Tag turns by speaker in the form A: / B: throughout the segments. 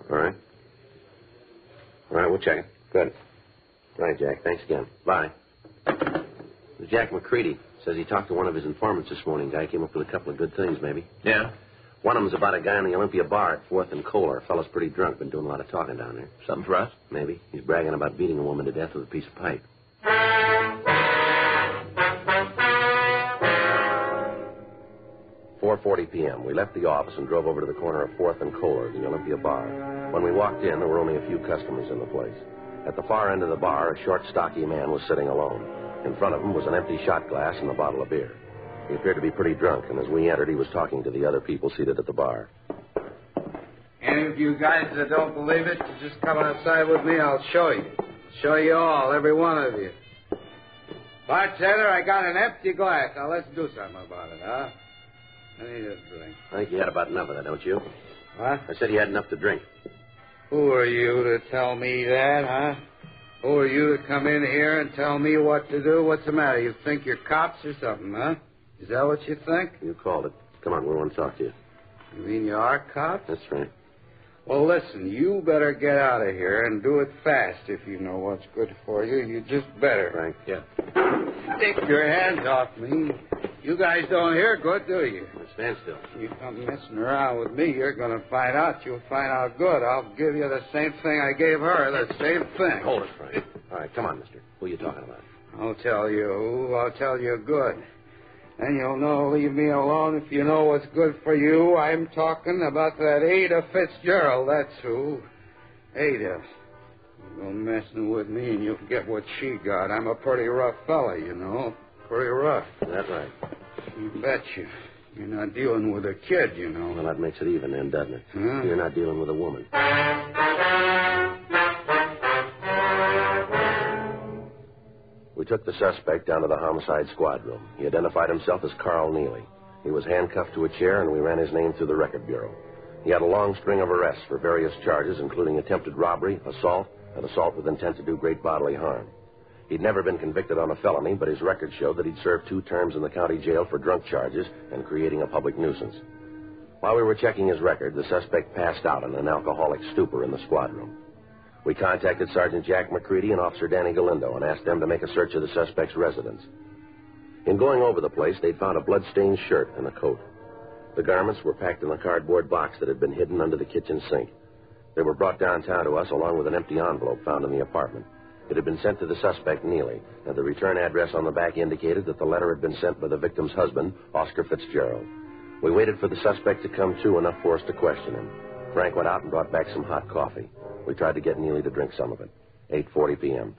A: All right. All right, we'll check it. Good. All right, Jack. Thanks again. Bye. Jack McCready says he talked to one of his informants this morning. Guy came up with a couple of good things, maybe.
B: Yeah?
A: One of them's about a guy in the Olympia bar at 4th and Kohler. Fellow's pretty drunk. Been doing a lot of talking down there.
B: Something for us?
A: Maybe. He's bragging about beating a woman to death with a piece of pipe. 4:40 p.m. We left the office and drove over to the corner of 4th and Kohler, the Olympia bar. When we walked in, there were only a few customers in the place. At the far end of the bar, a short, stocky man was sitting alone. In front of him was an empty shot glass and a bottle of beer. He appeared to be pretty drunk, and as we entered, he was talking to the other people seated at the bar.
C: Any of you guys that don't believe it, just come outside with me. I'll show you. Show you all, every one of you. Bartender, I got an empty glass. Now, let's do something about it, huh? I need a drink.
A: I think you had about enough of that, don't you?
C: What?
A: I said you had enough to drink.
C: Who are you to tell me that, huh? Who are you to come in here and tell me what to do? What's the matter? You think you're cops or something, huh? Is that what you think?
A: You called it. Come on, we want to talk to you.
C: You mean you are cops?
A: That's right.
C: Well, listen, you better get out of here and do it fast if you know what's good for you. You just better.
A: Frank.
B: Yeah.
C: Take your hands off me. You guys don't hear good, do you?
A: Stand still.
C: You come messing around with me, you're going to find out. You'll find out good. I'll give you the same thing I gave her, the same thing.
A: Hold it, Frank. All right, come on, mister. Who are you talking about?
C: I'll tell you who. I'll tell you good. And you'll know, leave me alone if you know what's good for you. I'm talking about that Ada Fitzgerald, that's who. Ada. You go messing with me and you'll get what she got. I'm a pretty rough fella, you know. Pretty rough.
A: That's right.
C: You betcha. You're not dealing with a kid, you know.
A: Well, that makes it even then, doesn't it?
C: Huh?
A: You're not dealing with a woman. We took the suspect down to the homicide squad room. He identified himself as Carl Neely. He was handcuffed to a chair, and we ran his name through the record bureau. He had a long string of arrests for various charges, including attempted robbery, assault, and assault with intent to do great bodily harm. He'd never been convicted on a felony, but his record showed that he'd served 2 terms in the county jail for drunk charges and creating a public nuisance. While we were checking his record, the suspect passed out in an alcoholic stupor in the squad room. We contacted Sergeant Jack McCready and Officer Danny Galindo and asked them to make a search of the suspect's residence. In going over the place, they'd found a blood-stained shirt and a coat. The garments were packed in a cardboard box that had been hidden under the kitchen sink. They were brought downtown to us along with an empty envelope found in the apartment. It had been sent to the suspect, Neely, and the return address on the back indicated that the letter had been sent by the victim's husband, Oscar Fitzgerald. We waited for the suspect to come to enough for us to question him. Frank went out and brought back some hot coffee. We tried to get Neely to drink some of it. 8:40 p.m.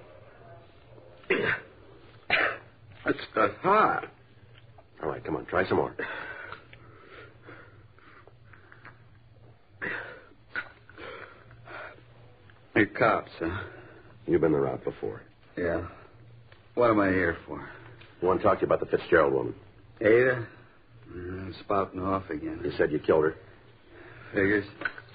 C: It's got hot.
A: All right, come on, try some more.
C: You're cops, huh?
A: You've been the route before.
C: Yeah. What am I here for?
A: I want to talk to you about the Fitzgerald woman.
C: Ada? Spouting off again.
A: You said you killed her.
C: Figures.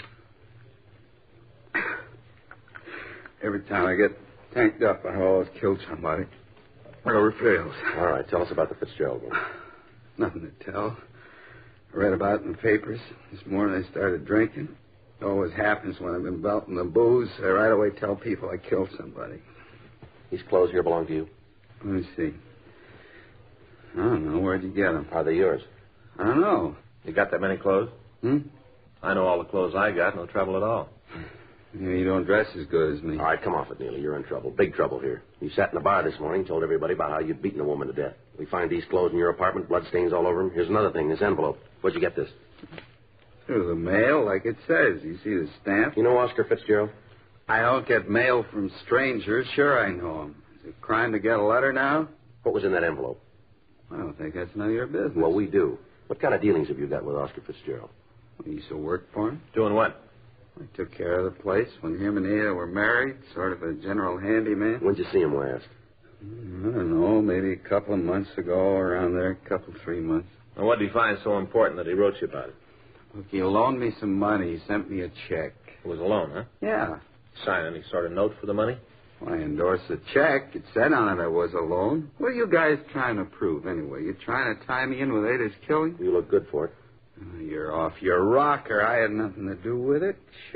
C: Every time I get tanked up, I always kill somebody. Never fails.
A: All right, tell us about the Fitzgerald woman.
C: Nothing to tell. I read about it in the papers. This morning I started drinking. It always happens when I've been belting the booze. I right away tell people I killed somebody.
A: These clothes here belong to you?
C: Let me see. I don't know. Where'd you get them?
A: Are they yours?
C: I don't know.
B: You got that many clothes? I know all the clothes I got. No trouble at all.
C: You don't dress as good as me.
A: All right, come off it, Neely. You're in trouble. Big trouble here. You sat in the bar this morning, told everybody about how you'd beaten a woman to death. We find these clothes in your apartment, bloodstains all over them. Here's another thing, this envelope. Where'd you get this?
C: Through the mail, like it says. You see the stamp?
A: You know Oscar Fitzgerald?
C: I don't get mail from strangers. Sure I know him. Is it a crime to get a letter now?
A: What was in that envelope?
C: I don't think that's none of your business.
A: Well, we do. What kind of dealings have you got with Oscar Fitzgerald?
C: You used to work for him?
B: Doing what?
C: I took care of the place when him and Ada were married, sort of a general handyman.
A: When'd you see him last?
C: I don't know, maybe a couple of months ago, around there, 3 months.
B: And what did he find so important that he wrote you about it?
C: Look, he loaned me some money. He sent me a check.
B: It was a loan, huh?
C: Yeah.
B: Sign any sort of note for the money?
C: Well, I endorsed the check. It said on it I was a loan. What are you guys trying to prove, anyway? You trying to tie me in with Ada's killing?
A: You look good for it.
C: You're off your rocker. I had nothing to do with it.